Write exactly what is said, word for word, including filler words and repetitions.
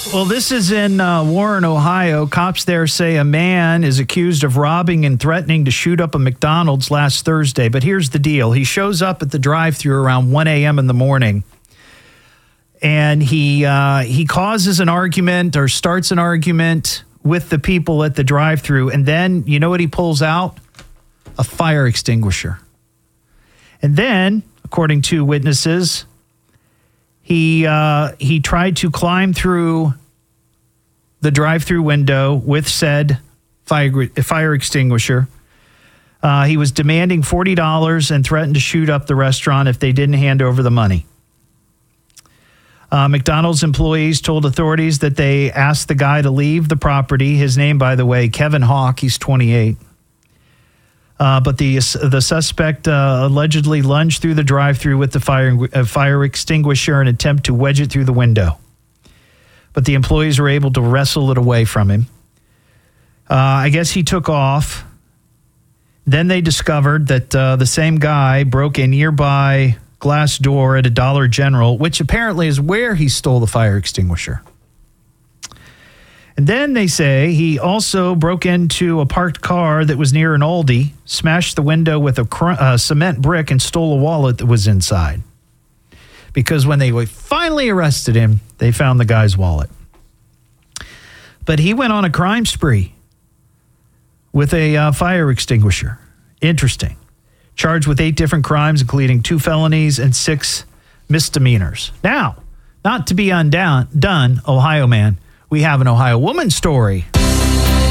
Well, this is in uh, Warren, Ohio. Cops there say a man is accused of robbing and threatening to shoot up a McDonald's last Thursday. But here's the deal. He shows up at the drive-thru around one a.m. in the morning, and he uh, he causes an argument or starts an argument with the people at the drive-thru. And then, you know what he pulls out? A fire extinguisher. And then, according to witnesses, He uh, he tried to climb through the drive-through window with said fire, fire extinguisher. Uh, he was demanding forty dollars and threatened to shoot up the restaurant if they didn't hand over the money. Uh, McDonald's employees told authorities that they asked the guy to leave the property. His name, by the way, Kevin Hawk. He's twenty-eight. Uh, but the the suspect uh, allegedly lunged through the drive-thru with the fire uh, fire extinguisher in an attempt to wedge it through the window. But the employees were able to wrestle it away from him. Uh, I guess he took off. Then they discovered that uh, the same guy broke a nearby glass door at a Dollar General, which apparently is where he stole the fire extinguisher. And then they say he also broke into a parked car that was near an Aldi, smashed the window with a cr- uh, cement brick, and stole a wallet that was inside. Because when they finally arrested him, they found the guy's wallet. But he went on a crime spree with a uh, fire extinguisher. Interesting. Charged with eight different crimes, including two felonies and six misdemeanors. Now, not to be undone, done, Ohio man, we have an Ohio woman story.